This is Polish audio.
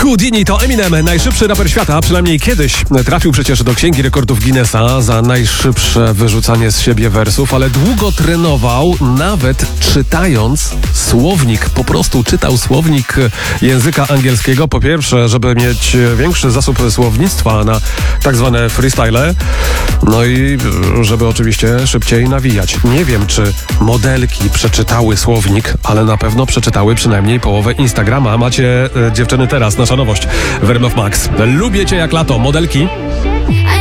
Houdini to Eminem, najszybszy raper świata, przynajmniej kiedyś. Trafił przecież do Księgi Rekordów Guinnessa za najszybsze wyrzucanie z siebie wersów, ale długo trenował, nawet czytając słownik. Po prostu czytał słownik języka angielskiego. Po pierwsze, żeby mieć większy zasób słownictwa na tak zwane freestyle. No i żeby oczywiście szybciej nawijać. Nie wiem, czy modelki przeczytały słownik, ale na pewno przeczytały przynajmniej połowę Instagrama. Macie, dziewczyny, teraz nasza nowość w RMF Max. Lubię cię jak lato, modelki.